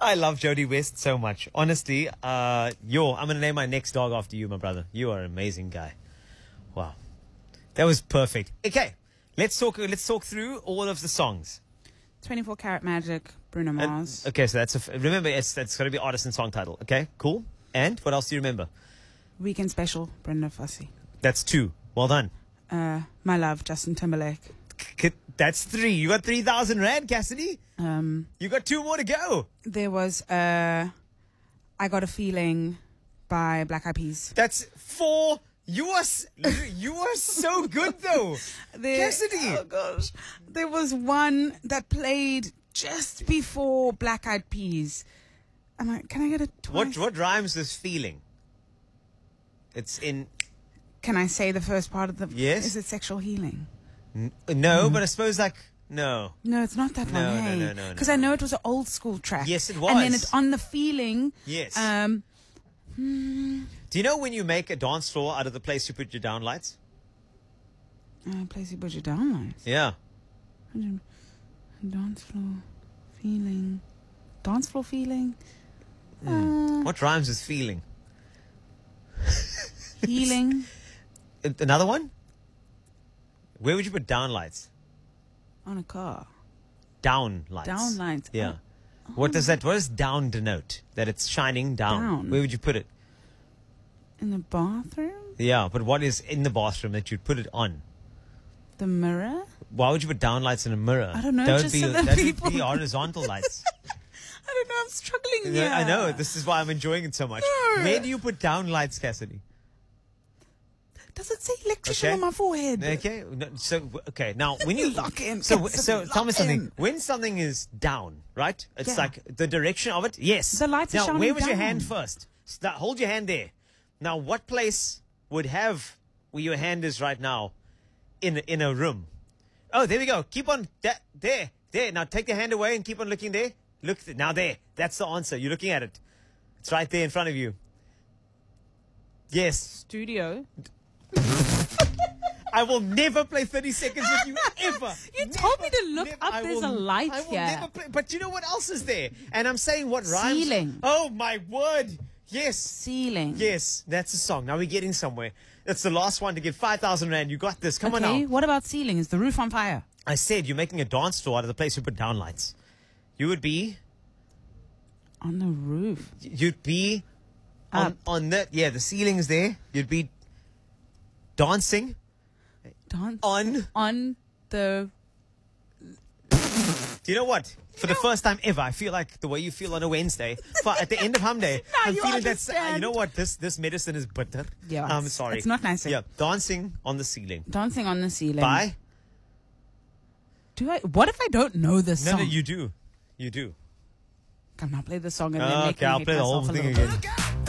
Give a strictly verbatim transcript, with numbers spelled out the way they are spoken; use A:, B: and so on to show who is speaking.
A: I love Jody West so much. Honestly, uh, yo, I'm going to name my next dog after you, my brother. You are an amazing guy. Wow. That was perfect. Okay, let's talk Let's talk through all of the songs.
B: twenty-four Karat Magic, Bruno Mars.
A: And, okay, so that's a... F- remember, it's, it's got to be artist and song title. Okay, cool. And what else do you remember?
B: Weekend Special, Brenda Fassie.
A: That's two. Well done.
B: Uh, My Love, Justin Timberlake.
A: K- that's three. You got three thousand rand, Cassidy.
B: Um,
A: You got two more to go.
B: there was uh, I Got a Feeling by Black Eyed Peas.
A: That's four. You are s- you are so good though,
B: There,
A: Cassidy.
B: Oh gosh, there was one that played just before Black Eyed Peas. Am I? Can I get it twice?
A: What what rhymes with feeling? It's in
B: Can I say the first part of the?
A: Yes.
B: Is it Sexual Healing?
A: n- no, but I suppose like no.
B: No, it's not that
A: No,
B: one.
A: no,
B: Hey,
A: no, no, no,
B: because
A: no.
B: I know it was an old school track.
A: Yes, it
B: And then
A: was.
B: it's on the feeling.
A: Yes.
B: Um,
A: Do you know when you make a dance floor out of the place you put your down lights?
B: uh, place you put your down lights.
A: Yeah.
B: Dance floor feeling. Dance floor feeling.
A: Hmm. What rhymes with feeling?
B: Healing.
A: Uh, Another one? Where would you put down lights?
B: On a car.
A: Down lights.
B: Down lights.
A: Yeah. What does that? What does down denote? That it's shining down.
B: Down.
A: Where would you put it?
B: In the bathroom.
A: Yeah, but what is in the bathroom that you'd put it on?
B: The mirror.
A: Why would you put down lights in a mirror?
B: I don't know,
A: That would
B: just
A: be
B: so that
A: that
B: people-
A: would be horizontal lights.
B: I don't know. I'm struggling
A: Yeah,
B: here.
A: I know. This is why I'm enjoying it so much.
B: No.
A: Where do you put down lights, Cassidy?
B: Does it say electrician
A: Okay.
B: on my forehead?
A: Okay. No, so okay. Now when you
B: Lock in,
A: so
B: Cassidy,
A: so tell me
B: lock
A: something.
B: in.
A: When something is down, right? It's
B: Yeah.
A: like the direction of it. Yes.
B: The lights are
A: Now,
B: shining
A: where was your
B: down.
A: hand first? Start, hold your hand there. Now, what place would have where your hand is right now in in a room? Oh, there we go. Keep on that there there. Now take the hand away and keep on looking there. Look th- now there. That's the answer. You're looking at it. It's right there in front of you. Yes.
B: Studio.
A: I will never play thirty seconds with you ever.
B: You told me to look up.
A: I
B: There's
A: will-
B: a light
A: I will
B: here.
A: never play. But you know what else is there? And I'm saying what rhymes.
B: Ceiling.
A: Oh my word! Yes,
B: Ceiling.
A: yes, that's a song. Now we're getting somewhere. It's the last one to get five thousand rand. You got this. Come on
B: Okay.
A: now.
B: What about ceiling? Is the roof on fire?
A: I said you're making a dance floor out of the place you put down lights. You would be.
B: On the roof.
A: You'd be. On,
B: Up.
A: on that. Yeah, the ceiling's there. You'd be. Dancing
B: Dance.
A: on.
B: On the.
A: Do you know what? For the
B: No.
A: first time ever, I feel like the way you feel on a Wednesday, for, at the end of Hum Day,
B: Now
A: I'm
B: you
A: feeling that's, uh, you
B: understand.
A: know what? This this medicine is bitter.
B: Yeah,
A: I'm
B: it's-
A: sorry.
B: it's not nice.
A: Yeah, dancing on the ceiling.
B: Dancing on the ceiling.
A: Bye.
B: Do I? What if I don't know this
A: No,
B: song?
A: no, you do. You do.
B: Come on, play the song and then make
A: Okay,
B: me
A: I'll
B: hate
A: play the whole
B: myself a
A: thing
B: little
A: again.
B: bit.